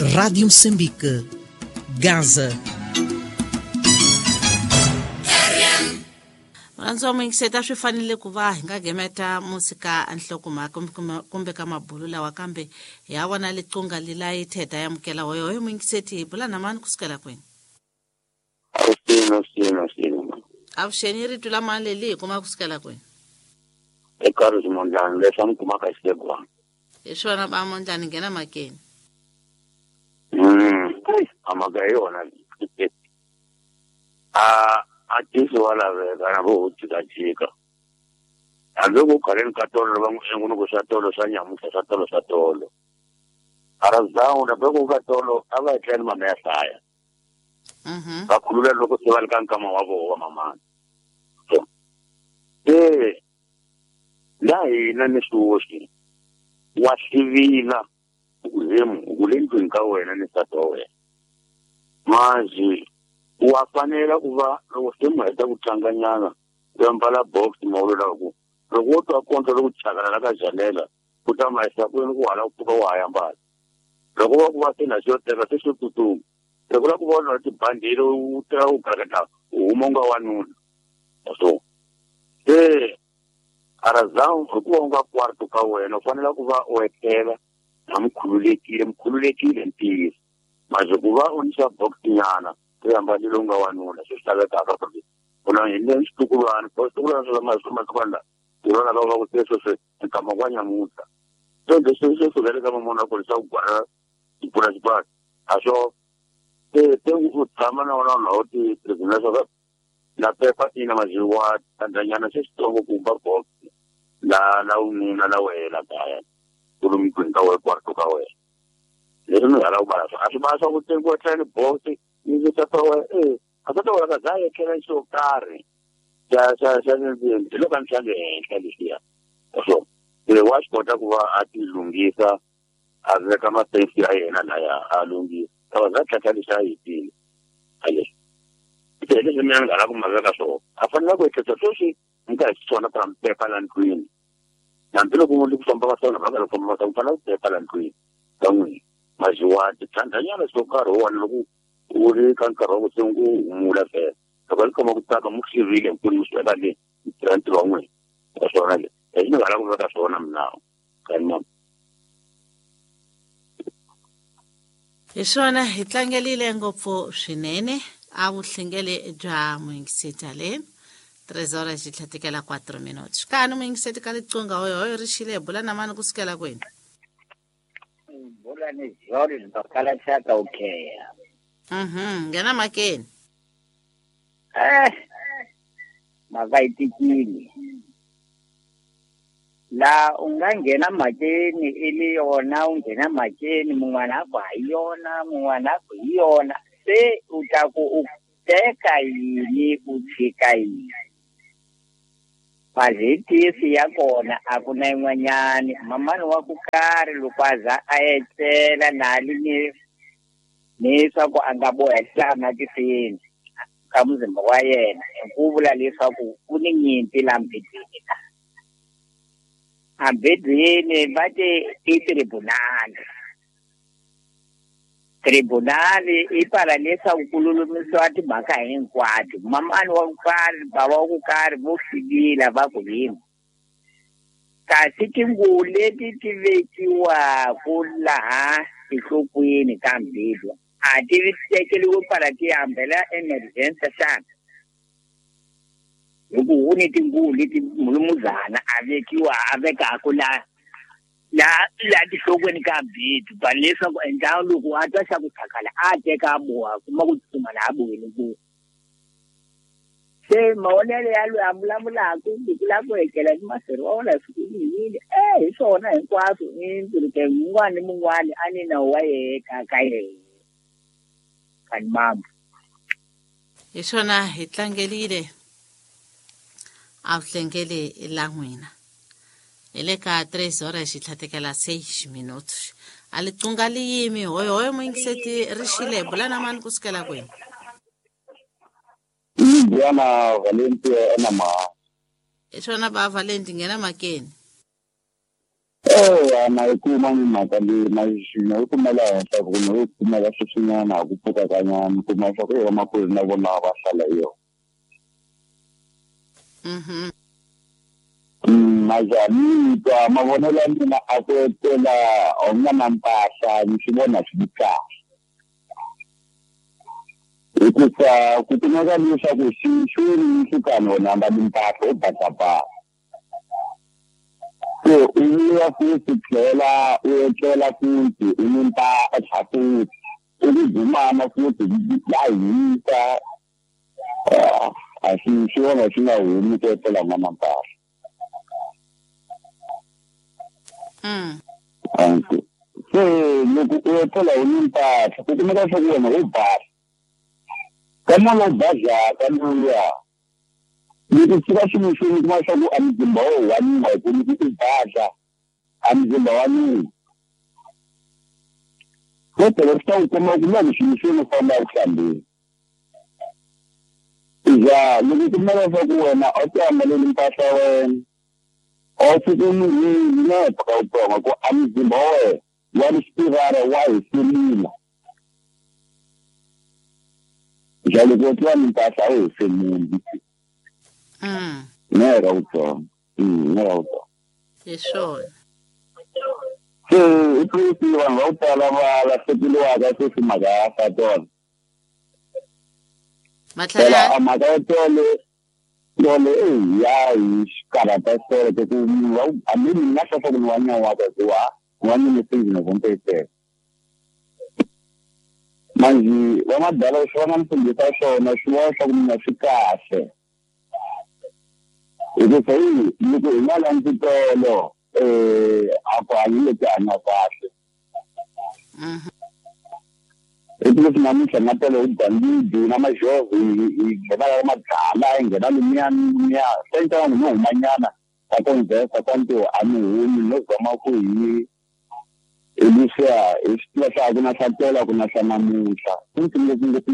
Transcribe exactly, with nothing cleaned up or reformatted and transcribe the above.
Rádio Moçambique, Gaza. Ranzomo ngiseta swifanele ku va hi nga gemeta musika anhlokuma kumbe ka mabulu lawa kambe ya vona liqunga lilayi theta yamukela hoyo hoyo mwingiseti bula namani kusukela kwini Sino sino sino avuxeni ri tula mali leli kuma kusukela kwini ekari zimondlani leswi mi kumaka xibekwana hi swona ba mondlani nghena makeni mm amaka yona a a tisi wala veka na vo tika tika ando ku khaleni ka tolo va n'wi ku swa tolo swa nyamuhla swa tolo swa tolo ara zawu na beko ka tolo a va tlhela mama ya hlaya mhm va khulula loko se va le ka nkama wa vona mama so eh la hina ni swiwoxi wa xivila ukuhemu ukulendlwini ka wena ni nsati wa wena mazi wa fanela ku va loko se mu heta ku tlanganyana ku mbala box mawulo ku loko wo twa konto loko chakala ka janela ku ta mayisa kwini ku hala ku wa ya mbala loko va ku va se na xo teka se xo tutumu loko la ku vona tibandile u teka u gagata u huma nga wanuna so se arazangu ku va nga kwarto ka wena u fanele ku va u etlela na mkhululekile mkhululekile ntiyisi maze ku va u nisa box nyana yamba lilunga wanuna sesihlaka ka kuti una yini xitukulwana xitukulwana swa masuma kwanda urona ka ku teso se kama kwanya muta so leswi swi suvele ka mona ku sa gwara ipura xipa aso te te u tshama na wona na oti tribunal so la pepa ina majiwa tandanyana se xitongo ku ba box la la ununa la wela kaya kulumi kwinta we kwarto ka we leswi no hala ku bala a swi ba swa ku tengo tlhela box ni ta tawa eh asata wala kaza kela iso kare ya ya ya ni lo kan tlange enhla lesiya so le wash kota ku va atilungisa aveka ma safety ya yena la ya alungisa tawa za tlhaka lesiya yitini ayi ite le mina ngala ku maveka so afanele ku etsa sosi nka sona pa pepa land queen na mpilo ku ndi ku famba ka sona ba ka ku famba ka mfana pepa land queen kamwe majiwa tandanyana so kare wa loko uri kan karo tsungu mula fe kabal kama kutaka mukhirile kuri muswela le tranti wangwe asona le ene ngala ku ka sona mnawo kanma hi swona hi tlangelile ngopfu swinene a vuhlengele bya mwingiseta le tres horas yi tlhatikela quattro minutos kani mwingiseta ka liqunga hoyo hoyo ri xile bula namani kusukela kwini bula ni jori ndokala chaka okay mhm ngena makeni eh mavaitikini la ungangena makeni ili yona ungena makeni mungwana kwa yona mungwana kwa yona se utaku uteka yini uthika yini pazitisi yakona akuna inwanyani mamani wa kukari lukwaza ayetela nali ni leswaku a nga bohela na tifini ka muzimba wa yena ku vula leswaku ku ni nyimpi la mbedweni a bedweni va te i tribunal tribunal i pala leswaku ku lulamisiwa timhaka hinkwato mamani wa ku karhi bava wa ku karhi vo fikila va ku yini kasi tinguvu leti ti vekiwaku laha enhlokweni ka mbedwa a ti tekeliwe para ti hambela emergency sana loko hu ni tinguvu leti mulumuzana a vekiwa a vekaka la la la tinhlokweni ka mbedwa ba leswaku endhawu loko a twa xa ku thakala a teka a boha kuma ku tsutsuma laha bohweni ku se mavonelo ya loyi a vulavulaka ndi ku lava ku hekela ni maseri wa wona siku yini eh hi swona hinkwaswo ni ntirhike mun'wana ni mun'wana a ni nawu wa yena ka yena kani mama hi swona hi tlangelile a vuhlengele la n'wina hi le ka tres horas yi tlhatekela seis minutos a liqunga liyimi hoyo hoyo mwingiseti ri xile bula namani kusukela kwini yana Valentia ena ma hi swona ba Valenti nghena makeni Eh, ana ikuma ni makali majina ukumela henhla kuno ukumela sweswinyana ku pfuka kanyana kuma swa ku ya makulu na vona va hlala yo. Mhm. Majani kwa mavonelo mina a ku etela onga na mpahla ni swi vona swi kahle. Hikuva ku kumeka leswaku xi xi ri xikano na mba mpahla u batapa. So uya futhi tlhela uyetlela futhi iminta achafuthi ukuzimana futhi la yisa asi siona sina humi kwetlela mama mpahla. Mm. Anke so loko uyetlela unimpahla kukumeka swa ku wena u basa kama lo baza kama ya Niti chika shini shini kuma shabu amizimba o wani wa kuni kitu baza amizimba wani. Kote wakita ukoma ukuma shini shini kwamba ukandi. Iza niti kumela shabu wena ote amalili mpasha wen. Ote kuni ni nepaka ukoma kwa amizimba o wani spirare wai silila. Jali kwa ni mpasha o silila. Mm. Nera uto. Mm, nera uto. Yesho. So, itu si wan uta la ma la sepilo aga so si maga sa ton. Matala. Amaga tole tole ya ish karata sore ke tu wa amini na sa sa wanya wa kwa wani ni singi na bombe te. Manji wa madala shona mpindita shona shwa shona na fikase. Ito sahi, niko inala ntitolo, eh, apa yile kanya kahle. Mhm. Ito kasi namin siya natalo udandi, di na masyo, ingena na magkala, ingena lumiyan, lumiyan. Sa ito ano mo, manyana. Sa konti, sa konti, ano, umilo, kama ko yi. Ili siya, isipila siya, kuna sa tela, kuna sa mamusha. Kung tingin